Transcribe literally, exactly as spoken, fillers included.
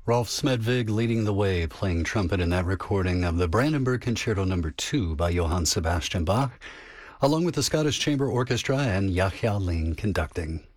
Rolf Smedvig leading the way, playing trumpet in that recording of the Brandenburg Concerto Number Two by Johann Sebastian Bach, along with the Scottish Chamber Orchestra and Yachia Ling conducting.